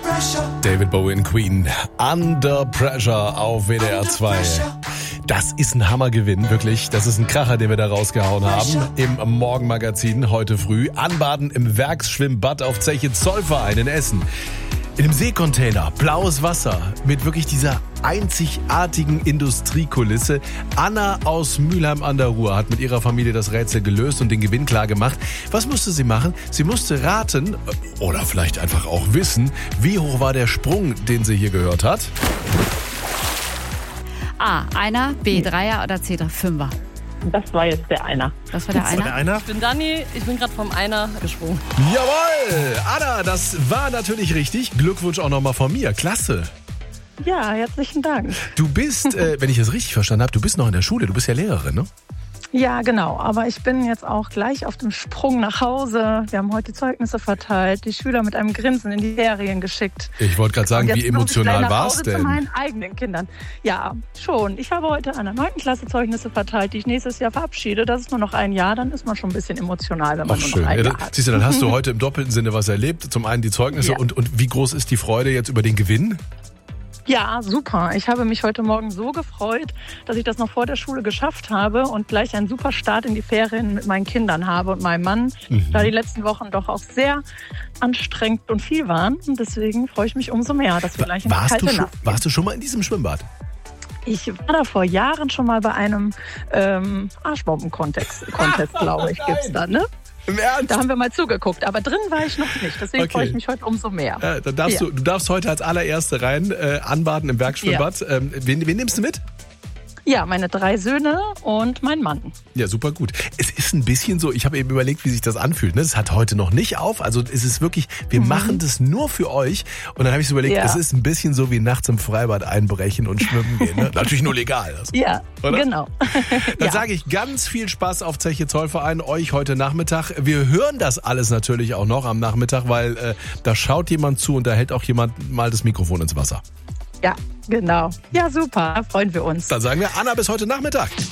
David Bowie und Queen, Under Pressure auf WDR 2. Das ist ein Hammergewinn, wirklich. Das ist ein Kracher, den wir da rausgehauen haben im Morgenmagazin heute früh. Anbaden im Werksschwimmbad auf Zeche Zollverein in Essen. In einem Seekontainer, blaues Wasser mit wirklich dieser einzigartigen Industriekulisse. Anna aus Mülheim an der Ruhr hat mit ihrer Familie das Rätsel gelöst und den Gewinn klar gemacht. Was musste sie machen? Sie musste raten oder vielleicht einfach auch wissen, wie hoch war der Sprung, den sie hier gehört hat. A, Einer, B, Dreier oder C, Fünfer? Das war jetzt der Einer. Das war der Einer? Ich bin Dani, ich bin gerade vom Einer gesprungen. Jawohl! Anna, das war natürlich richtig. Glückwunsch auch nochmal von mir. Klasse. Ja, herzlichen Dank. Du bist, wenn ich das richtig verstanden habe, du bist noch in der Schule. Du bist ja Lehrerin, ne? Ja, genau. Aber ich bin jetzt auch gleich auf dem Sprung nach Hause. Wir haben heute Zeugnisse verteilt, die Schüler mit einem Grinsen in die Ferien geschickt. Ich wollte gerade sagen, wie emotional war es denn? Zu meinen eigenen Kindern. Ja, schon. Ich habe heute an der 9. Klasse Zeugnisse verteilt, die ich nächstes Jahr verabschiede. Das ist nur noch ein Jahr, dann ist man schon ein bisschen emotional, wenn man nur noch ein Jahr hat. Siehst du, dann hast du heute im doppelten Sinne was erlebt. Zum einen die Zeugnisse und wie groß ist die Freude jetzt über den Gewinn? Ja, super. Ich habe mich heute Morgen so gefreut, dass ich das noch vor der Schule geschafft habe und gleich einen super Start in die Ferien mit meinen Kindern habe und meinem Mann, da die letzten Wochen doch auch sehr anstrengend und viel waren. Und deswegen freue ich mich umso mehr, dass wir gleich in die kalte Nacht gehen. Warst du schon mal in diesem Schwimmbad? Ich war da vor Jahren schon mal bei einem Arschbomben-Contest, glaube ich, gibt's da, ne? Im Ernst? Da haben wir mal zugeguckt, aber drin war ich noch nicht. Deswegen freue ich mich heute umso mehr. Dann darfst du darfst heute als allererste rein anbaden im Werkschwimmbad. Ja. Wen nimmst du mit? Ja, meine 3 Söhne und mein Mann. Ja, super gut. Es ist ein bisschen so, ich habe eben überlegt, wie sich das anfühlt. Es hat heute noch nicht auf. Also es ist wirklich, wir machen das nur für euch. Und dann habe ich so überlegt, es ist ein bisschen so wie nachts im Freibad einbrechen und schwimmen gehen. Ne? Natürlich nur legal. Also, ja, oder? Genau. Dann sage ich ganz viel Spaß auf Zeche Zollverein, euch heute Nachmittag. Wir hören das alles natürlich auch noch am Nachmittag, weil da schaut jemand zu und da hält auch jemand mal das Mikrofon ins Wasser. Ja, genau. Ja, super. Da freuen wir uns. Dann sagen wir Anna bis heute Nachmittag.